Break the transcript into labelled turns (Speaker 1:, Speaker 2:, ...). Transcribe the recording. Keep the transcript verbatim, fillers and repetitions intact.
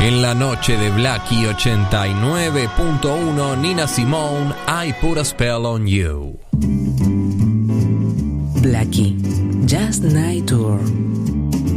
Speaker 1: En la noche de Blackie ochenta y nueve punto uno, Nina Simone, I Put a Spell on You.
Speaker 2: Blackie, Jazz Night Tour.